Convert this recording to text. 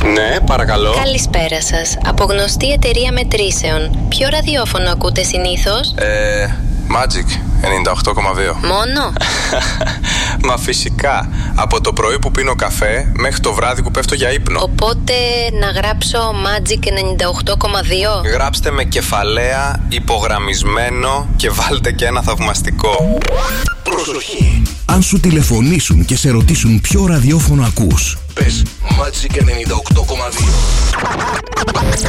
Ναι, παρακαλώ. Καλησπέρα σας. Από γνωστή εταιρεία μετρήσεων. Ποιο ραδιόφωνο ακούτε συνήθως? Magic 98,2. Μόνο? Μα φυσικά. Από το πρωί που πίνω καφέ μέχρι το βράδυ που πέφτω για ύπνο. Οπότε να γράψω Magic 98,2. Γράψτε με κεφαλαία, υπογραμμισμένο και βάλτε και ένα θαυμαστικό. Προσοχή! Αν σου τηλεφωνήσουν και σε ρωτήσουν ποιο ραδιόφωνο ακούς, πες Magic 98,2.